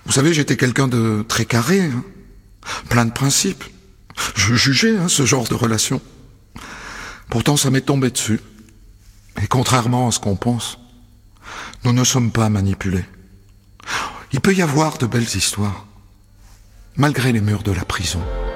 Vous savez, j'étais quelqu'un de très carré, hein, plein de principes. Je jugeais ce genre de relation. Pourtant, ça m'est tombé dessus. Et contrairement à ce qu'on pense, nous ne sommes pas manipulés. Il peut y avoir de belles histoires, malgré les murs de la prison.